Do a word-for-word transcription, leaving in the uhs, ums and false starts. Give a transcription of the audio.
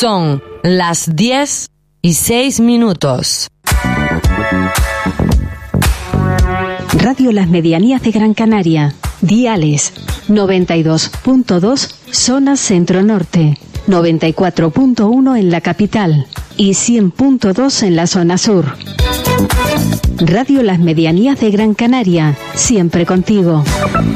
Son las diez y seis minutos. Radio Las Medianías de Gran Canaria. Diales noventa y dos punto dos zona centro-norte, noventa y cuatro punto uno en la capital y cien punto dos en la zona sur. Radio Las Medianías de Gran Canaria, siempre contigo.